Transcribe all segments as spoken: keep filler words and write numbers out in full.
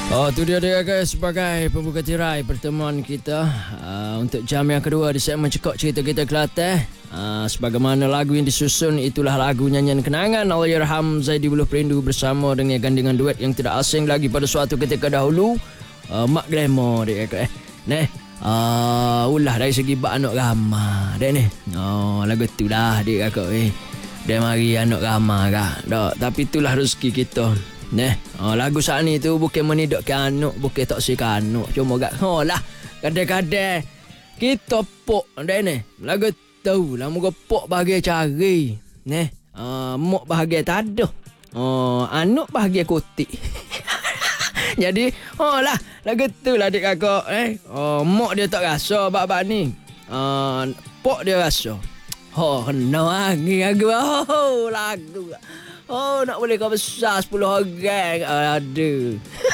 Oh, tu dia dia guys, sebagai pembuka tirai pertemuan kita uh, untuk jam yang kedua di segmen Cekok Cerita Kita Kelantan. Uh, sebagaimana lagu yang disusun, itulah lagu nyanyian kenangan Allahyarham Zaidi Buluh Perindu bersama dengan gandingan duet yang tidak asing lagi pada suatu ketika dahulu, uh, Mak Glamour dia kata eh. Neh, uh, ulah dari segi bak anak ramah dia ni. Oh, lagu tu lah dia kata eh. Dia mari anak ramah kah. Tak, tapi itulah rezeki kita. Neh, oh, lagu saat ni tu bukan menidakkan anak, bukan tak sikan anak. Cuma gak oh lah, kadang-kadang kita pok dah ni. Lagu tu lah muka pok bahagia cari. Neh, uh, mok bahagia tak ada. Oh, anak bahagia kutik. Jadi, oh lah, lagu tu lah adik kakak eh. Oh, mok dia tak rasa bab-bab ni. Uh, pok dia rasa. Oh, no lagi lagu. Oh, lagu. Oh, nak boleh kau besar sepuluh orang. Aduh.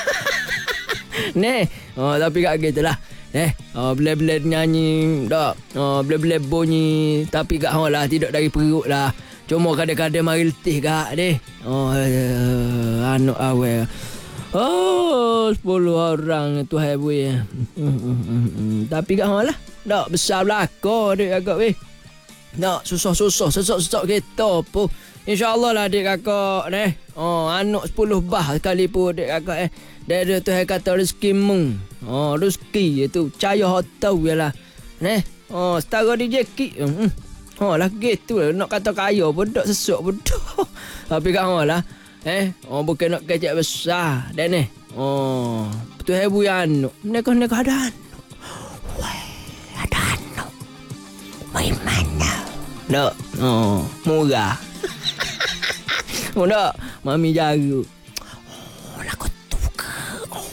Neh, oh, tapi kat gitu lah. Eh, oh, bila-bila nyanyi tak. Oh, bila-bila bunyi. Tapi kat hang lah, tidak dari perut lah. Cuma kadang-kadang mari letih kat deh. Oh, uh, anak awal. Oh, sepuluh orang tu heavy. Tapi kat hang lah. Tak besar belakang dek agak weh. Nak susah-susah, sesak-sesak kita pun. InsyaAllah lah adik kakak ni. Oh, anak sepuluh bah sekali pun adik kakak eh. Dia tu yang kata rezeki mung. Oh, rezeki itu cahaya hotel je lah. Ni. Oh, setara D J Kik. Hmm. Oh, lah gitu lah. Nak kata kaya pun tak sesak pun tak. Tapi kat orang lah. Eh, oh, bukan nak kecek besar. Dan ni. Oh, betul hebu yang anak. Mereka-mereka ada anak. Weh, ada anak. Mai mana? Tak. Oh, murah. Oh tak, mami jaga. Oh, lagu tu ke? Oh.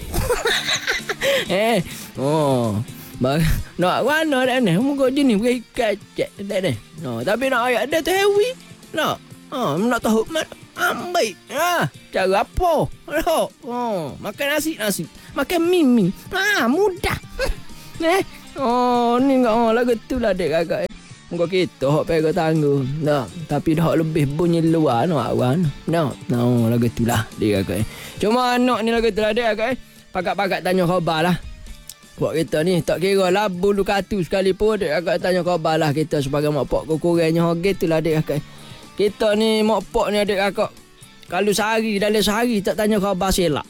eh, oh. Bang, nak mana dah ni? Muka jenis beri kacak dah ni. No, tapi nak ayat dia tu heavy. Nak. Oh, nak tahu mana? Ambil. Ah, cara apa? Oh, oh, makan nasi nasi. Makan mie. Ah, mudah. eh, oh, ni enggak oh, lagu tu lah dek kakak. Muka kita hok pegang tangguh. Tak. Tapi dah lebih bunyi luar nak awan. Tak. No, lagu tu lah dia kakak. Cuma anak ni lagu tu lah dia kakak. Pakat-pakat tanya khabar lah. Buat kita ni tak kira lah bulu katu sekalipun dia kakak tanya khabar lah kita sebagai mak pok kurangnya hok gitu lah dia kakak. Kita ni mak pok ni adik kakak. Kalau sehari dalam sehari tak tanya khabar silap.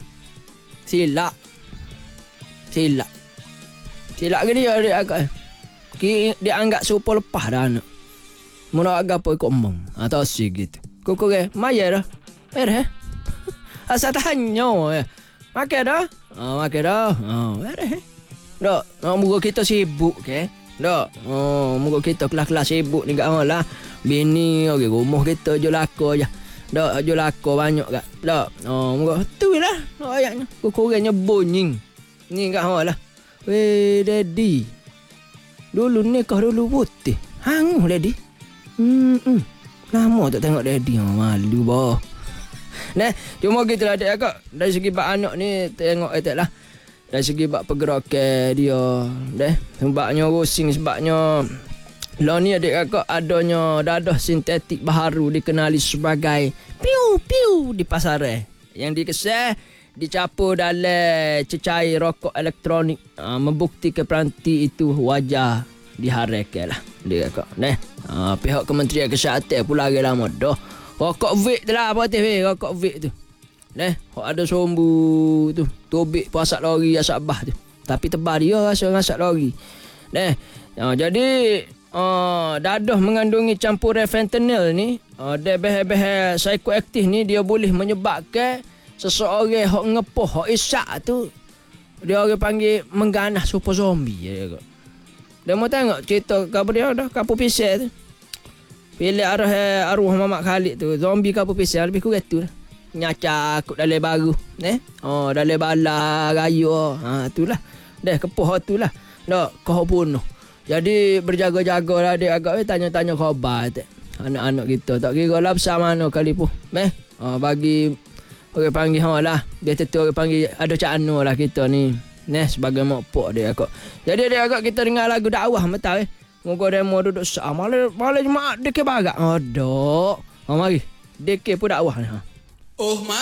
Silap. Silap. Silap ke dia adik kakak. Dia anggap serupa lepas dah anak. Mana agak apa ikut emang. Atau si gitu. Kau korang, maya dah. Eh dah. Asal tanya eh. Makan dah? Oh, makan dah. Oh, eh dah. Tak. Oh, muka kita sibuk ke? Tak. Oh, muka kita kelas-kelas sibuk ni kat orang lah. Bini, okay, rumah kita je laku je. Tak, je laku banyak kat. Tak. Oh, muka tu lah. Oh, ayatnya. Kau korangnya bunyi. Ni kat orang lah. Weh, daddy. Dulu nikah dulu putih. Hangu daddy. Hmm, hmm. Lama tak tengok daddy. Oh, malu bah. Nah, cuma gitu lah adik kakak. Dari segi bak anak ni tengok etek lah. Dari segi bak pergerakan dia. Dah. Sebabnya rusing sebabnya lah ni adik kakak adanya dadah sintetik baharu dikenali sebagai piu piu di pasaran. Yang dikesah dicampur dalam cecair rokok elektronik, uh, membuktikan peranti itu wajar diharamkan lah dia kata. Nah, uh, pihak Kementerian Kesihatan pula lagi lama dah. Rokok vape tu lah apa tu weh, rokok vape tu. Nah, ada sombu tu, tobik puasat lori asap bah tu. Tapi tebal dia rasa asap lori. Nah, uh, jadi uh, dadah mengandungi campuran fentanyl ni, uh, dia bahan-bahan psikoaktif ni dia boleh menyebabkan seseorang hok ngepoh, hok isak tu dia orang panggil mengganah super zombie dia kata. Dia mau tengok cerita kabar dia dah kapur pisau tu. Pilih arwah arwah Mamat Khalid tu, zombie kapur pisau lebih kurang tu lah. Nyacak akut dalam baru, eh. Oh, dalam bala raya. Ha itulah. Dah kepoh tu lah. Dak kau bunuh. Jadi berjaga-jaga lah dia agak tanya-tanya khabar tu. Anak-anak kita tak kira lah besar mana kali pun. Eh, oh, bagi orang panggil hang lah. Dia tentu orang panggil ada cak anu lah kita ni. Nah, sebagai mak pok dia akak. Jadi dia akak kita dengar lagu dakwah betul eh. Moga demo duduk sah. Malah malah jemaah dek barak. Ada. Oh, mari. Dek pun dakwah ni ha. Oh,